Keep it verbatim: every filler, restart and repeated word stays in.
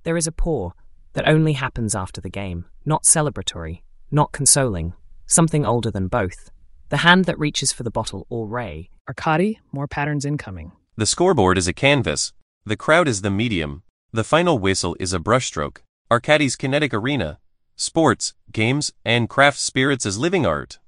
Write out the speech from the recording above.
There is a pour that only happens after the game, not celebratory, not consoling, something older than both. The hand that reaches for the bottle or ray. Arcadi, more patterns incoming. The scoreboard is a canvas. The crowd is the medium. The final whistle is a brushstroke. Arcadi's kinetic arena. Sports, games, and craft spirits as living art.